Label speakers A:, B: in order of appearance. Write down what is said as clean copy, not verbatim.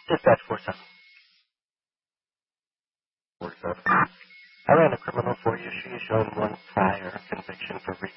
A: Dispatch 47. 47. I ran a criminal for you. She has shown one prior conviction for